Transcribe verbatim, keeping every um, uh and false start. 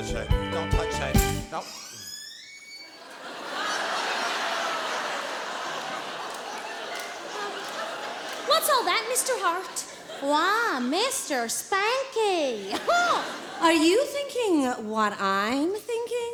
touch her. Don't touch her. No. What's all that, Mister Hart? Why, Mister Spanky. Are you thinking what I'm thinking?